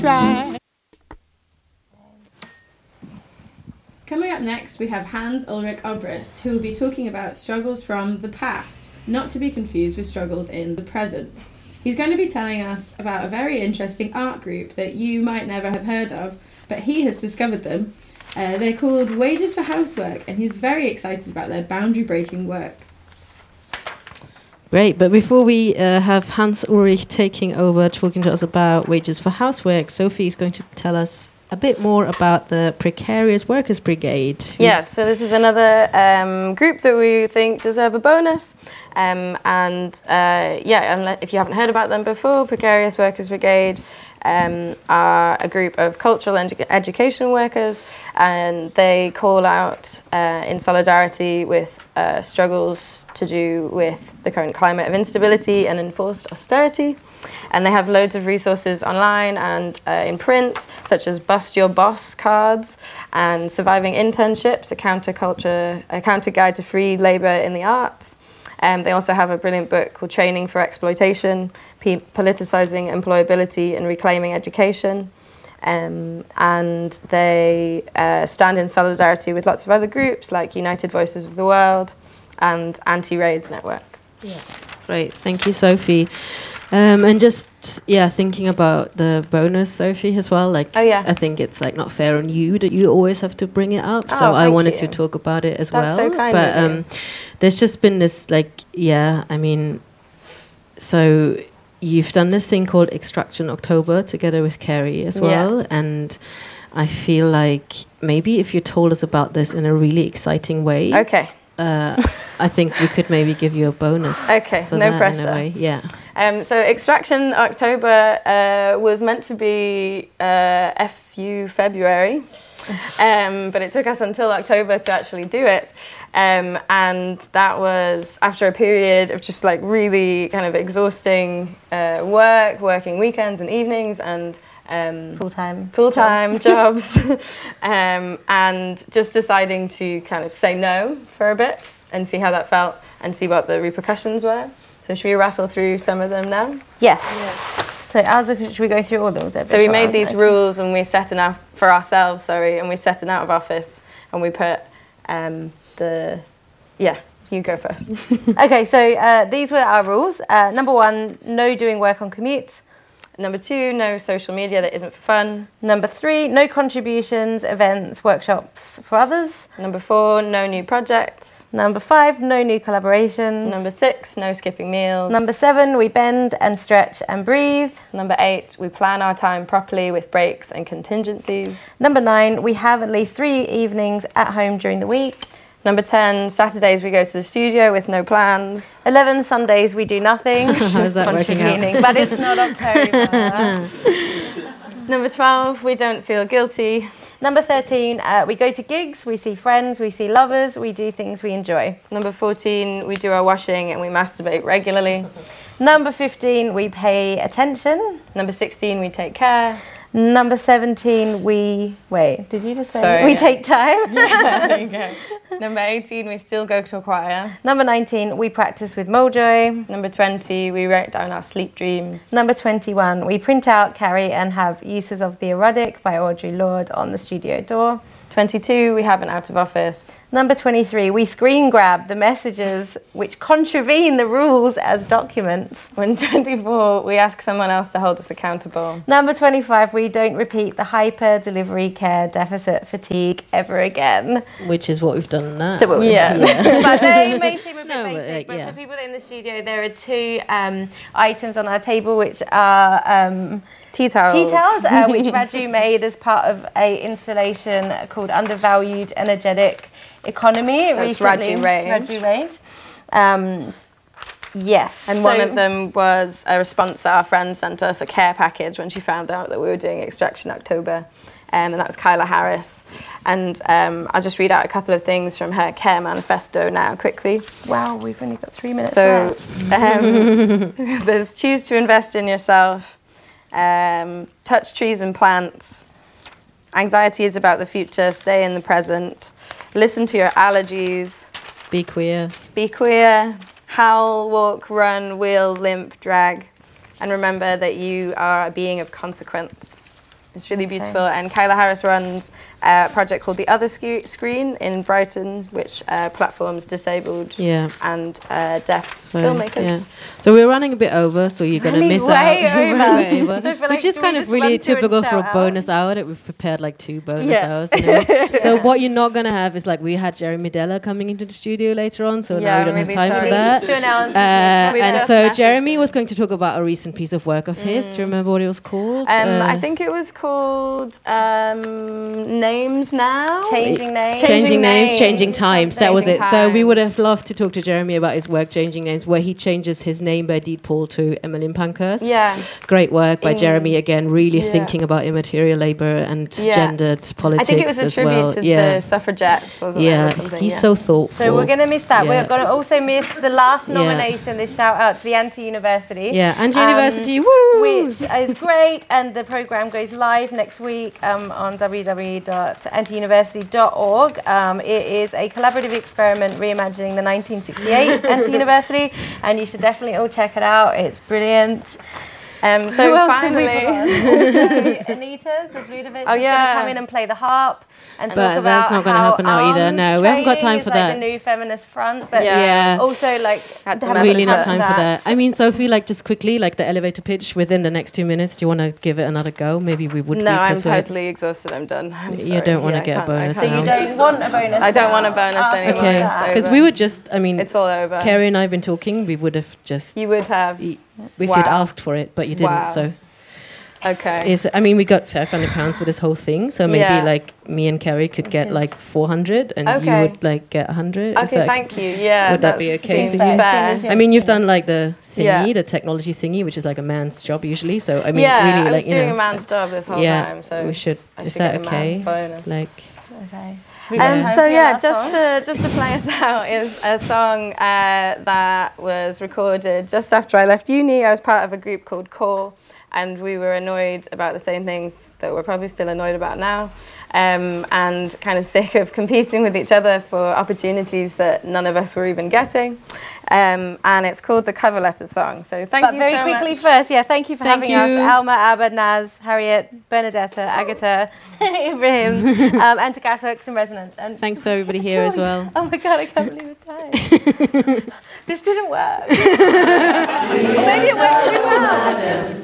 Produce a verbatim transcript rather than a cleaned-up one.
Right. Coming up next, we have Hans Ulrich Obrist, who will be talking about struggles from the past, not to be confused with struggles in the present. He's going to be telling us about a very interesting art group that you might never have heard of, but he has discovered them. Uh, they're called Wages for Housework, and he's very excited about their boundary-breaking work. Great, but before we uh, have Hans Ulrich taking over talking to us about Wages for Housework, Sophie is going to tell us a bit more about the Precarious Workers Brigade. Yeah, so this is another um, group that we think deserve a bonus. Um, and uh, yeah, if you haven't heard about them before, Precarious Workers Brigade um, are a group of cultural and edu- education workers, and they call out uh, in solidarity with uh, struggles to do with the current climate of instability and enforced austerity. And they have loads of resources online and uh, in print, such as Bust Your Boss cards and Surviving Internships, a counterculture, a counter guide to free labour in the arts. Um, they also have a brilliant book called Training for Exploitation, P- Politicising Employability and Reclaiming Education. Um, and they uh, stand in solidarity with lots of other groups like United Voices of the World and Anti-Raids Network. Yeah, great. Thank you, Sophie. Um, and just, yeah, thinking about the bonus, Sophie, as well. Like, oh, yeah. I think it's like not fair on you that you always have to bring it up. Oh, so I wanted you. to talk about it as That's well. So kind but of um, you. There's just been this, like, yeah, I mean, so you've done this thing called Extraction October together with Carrie as well. Yeah. And I feel like maybe if you told us about this in a really exciting way. Okay. Uh, I think we could maybe give you a bonus. Okay, for no that pressure. In a way. Yeah. Um, so Extraction October uh, was meant to be uh, F U February, um, but it took us until October to actually do it. Um, and that was after a period of just like really kind of exhausting uh, work, working weekends and evenings and Um, full-time full-time jobs, jobs. um, and just deciding to kind of say no for a bit and see how that felt and see what the repercussions were. So should we rattle through some of them now? Yes. Yeah. So as a, should we go through all of them? So we made these okay. rules and we set it out for ourselves, sorry, and we set it out of office and we put um, the, yeah, you go first. Okay, so uh, these were our rules. Uh, number one, no doing work on commutes. Number two, no social media that isn't for fun. Number three, no contributions, events, workshops for others. Number four, no new projects. Number five, no new collaborations. Number six, no skipping meals. Number seven, we bend and stretch and breathe. Number eight, we plan our time properly with breaks and contingencies. Number nine, we have at least three evenings at home during the week. Number ten, Saturdays we go to the studio with no plans. eleven, Sundays we do nothing. How's that working out? But it's not October. Number twelve, we don't feel guilty. Number thirteen, uh, we go to gigs, we see friends, we see lovers, we do things we enjoy. Number fourteen, we do our washing and we masturbate regularly. Number fifteen, we pay attention. Number sixteen, we take care. Number seventeen, we... Wait, did you just say... Sorry, we yeah. take time? Yeah, there you go. Number eighteen, we still go to a choir. Number nineteen, we practice with Mojo. Number twenty, we write down our sleep dreams. Number twenty-one, we print out, carry and have Uses of the Erotic by Audre Lorde on the studio door. twenty-two, we have an out of office. Number twenty-three, we screen grab the messages which contravene the rules as documents. When twenty-four, we ask someone else to hold us accountable. Number twenty-five, we don't repeat the hyper delivery care deficit fatigue ever again. Which is what we've done now. So what we've yeah. done. Yeah. But they may seem a bit no, basic, but, like, but yeah. for people in the studio, there are two um, items on our table which are... Um, Tea towels. Tea towels, uh, which Raju made as part of a installation called Undervalued Energetic Economy. That's recently. Raju Range. Raju Range. Um, yes. And so one of them was a response that our friend sent us, a care package, when she found out that we were doing Extraction October. Um, and that was Kyla Harris. And um, I'll just read out a couple of things from her care manifesto now, quickly. Wow, we've only got three minutes so, left. Um, there's choose to invest in yourself. Um, touch trees and plants. Anxiety is about the future. Stay in the present. Listen to your allergies. Be queer. Be queer. Howl, walk, run, wheel, limp, drag. And remember that you are a being of consequence. It's really beautiful. And Kyla Harris runs a project called The Other Sc- Screen in Brighton, which uh, platforms disabled Yeah. and uh, deaf So, filmmakers. yeah. So we're running a bit over, so you're going to Running miss way out. over. Way over. So I feel like, Which is do we kind of just really run through and typical for shout a out? bonus hour that we've prepared like two bonus Yeah. hours. You know? So what you're not going to have is like we had Jeremy Della coming into the studio later on, so Yeah, now we don't I'm have really time for sorry. that. To announce. Uh, We've and just so messaged Jeremy him. was going to talk about a recent piece of work of his. Do you remember what it was called? Um, Uh, I think it was called um, Names Now. Changing names. Changing, Changing names, Names. changing times. That was Changing it. So we Times. would have loved to talk to Jeremy about his work, Changing Names, where he changes his name by Deed Paul to Emmeline Pankhurst. Yeah. Great work by In- Jeremy again, really yeah. thinking about immaterial labour and Yeah. gendered politics I think it was a as tribute well. to yeah, the suffragettes, wasn't it? yeah. or something, He's yeah. so thoughtful. So we're going to miss that. Yeah. We're going to also miss the last Yeah. nomination, this shout out to the Anti-University. Yeah, and Um, University, woo! Which is great, and the programme goes live next week um, on w w w dot anti university dot org. Um, it is a collaborative experiment reimagining the nineteen sixty-eight Anti-University, and you should definitely all check it out. It's brilliant. Um, so Who else did we finally, forget? Also, Anita Zavludovic Oh, is going yeah. to come in and play the harp and But talk about that's not gonna how happen now either. arms No, we haven't got training time is for like that. the new feminist front, but Yeah. Yeah. also like Had to haven't Really got not time for that. I mean, Sophie, like just quickly, like the elevator pitch within the next two minutes. Do you want to give it another go? Maybe we would. no, be, I'm 'cause we're- totally exhausted. I'm done. I'm You sorry. don't wanna Yeah, I get a can't- I bonus So now. you don't want a bonus? I don't want a now bonus after anymore. Okay, that? It's because over. we would just. I mean, It's all over. Carrie and I have been talking. We would have just. You would have. If you'd Wow. asked for it, but you didn't. Wow. So. Okay. Is I mean, we got five hundred pounds for this whole thing, so maybe Yeah. like me and Carrie could get like four hundred, and you Okay. would like get a hundred. Okay, thank you. Yeah. Would that be that's- okay seems for you? fair. I mean, you've done like the thingy, Yeah. the technology thingy, which is like a man's job usually. So I mean, yeah, really, I was like you doing know, a man's job this whole yeah, time, so we should. I Is should that get a okay? man's bonus. Like, Okay. Um, got so time for your yeah, last just song? to just to play us out is a song uh, that was recorded just after I left uni. I was part of a group called Core, and we were annoyed about the same things that we're probably still annoyed about now, um, and kind of sick of competing with each other for opportunities that none of us were even getting. Um, and it's called the Cover Letter Song. So thank But you very so quickly much. first, yeah, thank you for Thank having you. us. Alma, Abed, Naz, Harriet, Bernadetta, Agatha, Ibrahim, um, and to Gasworks and Resonance. And thanks for everybody here as Joy. well. Oh my god, I can't believe it died. This didn't work. Or maybe it worked too well.